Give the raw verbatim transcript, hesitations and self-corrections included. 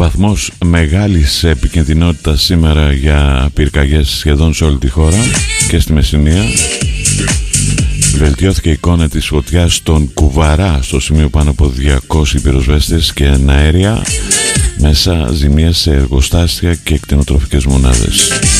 βαθμός μεγάλης επικινδυνότητας σήμερα για πυρκαγιές σχεδόν σε όλη τη χώρα και στη Μεσσηνία. Βελτιώθηκε η εικόνα της φωτιάς στον Κουβαρά, στο σημείο πάνω από διακόσιοι πυροσβέστες και εναέρια, μέσα ζημίες σε εργοστάσια και κτηνοτροφικές μονάδες.